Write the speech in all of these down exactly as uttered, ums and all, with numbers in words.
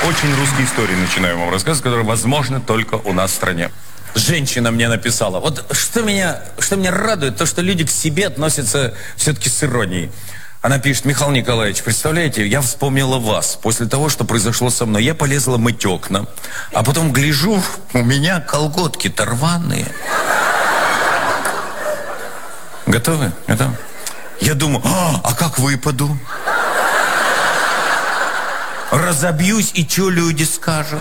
очень русские истории начинаю вам рассказывать, которые возможны только у нас в стране. Женщина мне написала. Вот что меня, что меня радует, то, что люди к себе относятся все-таки с иронией. Она пишет: Михаил Николаевич, представляете, я вспомнила вас. После того, что произошло со мной, я полезла мыть окна. А потом гляжу, у меня колготки-то рваные. Готовы? Готовы? Я думаю, а, а как выпаду? Разобьюсь, и что люди скажут?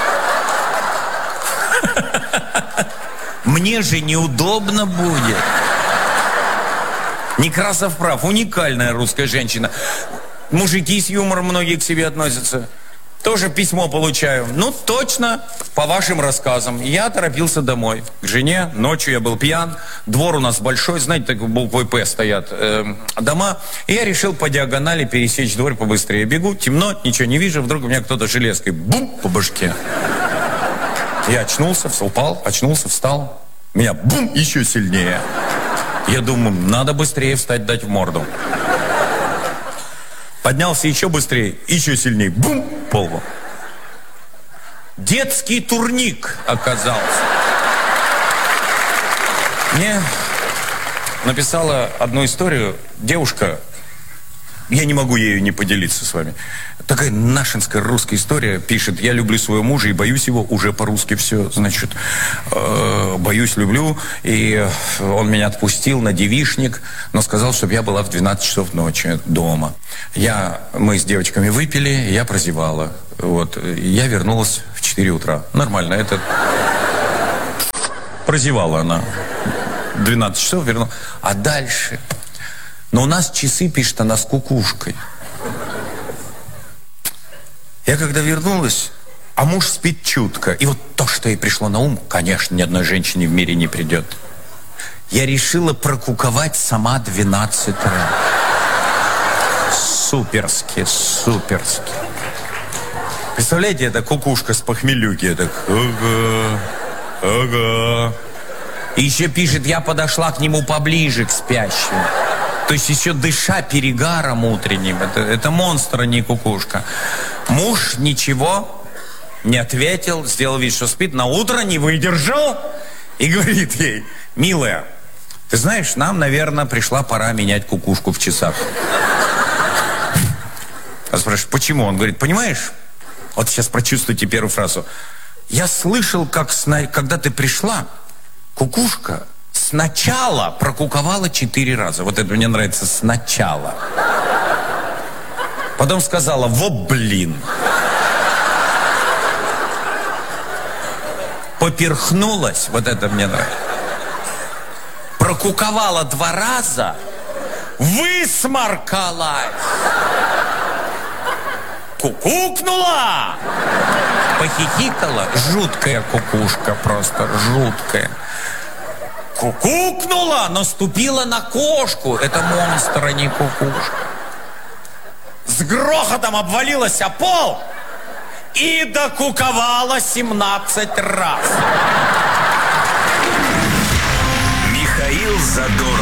Мне же неудобно будет. Некрасов прав, уникальная русская женщина. Мужики с юмором многие к себе относятся. Тоже письмо получаю. Ну, точно, по вашим рассказам. Я торопился домой. К жене, ночью я был пьян. Двор у нас большой, знаете, так буквой «П» стоят э, дома. И я решил по диагонали пересечь двор побыстрее. Бегу, темно, ничего не вижу. Вдруг у меня кто-то железкой бум по башке. Я очнулся, упал, очнулся, встал. Меня бум еще сильнее. Я думаю, надо быстрее встать, дать в морду. Поднялся еще быстрее, еще сильнее. Бум! Полу. Детский турник оказался. Мне написала одну историю девушка. Я не могу ею не поделиться с вами. Такая нашинская русская история. Пишет: я люблю своего мужа и боюсь его. Уже по-русски все, значит. Э, боюсь, люблю. И он меня отпустил на девичник, но сказал, чтобы я была в двенадцать часов ночи дома. Я, мы с девочками выпили, я прозевала. Вот. Я вернулась в четыре утра. Нормально, это... Прозевала она. двенадцать часов вернулась. А дальше... Но у нас часы, пишет она, с кукушкой. Я когда вернулась, а муж спит чутко. И вот то, что ей пришло на ум, конечно, ни одной женщине в мире не придет. Я решила прокуковать сама двенадцать раз. Суперски, суперски. Представляете, это кукушка с похмелюки. Так, ага, ага. И еще пишет: я подошла к нему поближе, к спящему. То есть еще дыша перегаром утренним. Это, это монстр, а не кукушка. Муж ничего не ответил, сделал вид, что спит. На утро не выдержал и говорит ей: милая, ты знаешь, нам, наверное, пришла пора менять кукушку в часах. Я спрашиваю: почему? Он говорит: понимаешь, вот сейчас прочувствуйте первую фразу. Я слышал, как сна... когда ты пришла, кукушка сначала прокуковала четыре раза. Вот это мне нравится, сначала. Потом сказала: во блин. Поперхнулась, вот это мне нравится. Прокуковала два раза, высморкалась. Кукукнула. Похихикала. Жуткая кукушка, просто жуткая. Кукукнула, наступила на кошку. Это монстр, а не кукушка. С грохотом обвалилась о пол и докуковала семнадцать раз. Михаил Задорнов.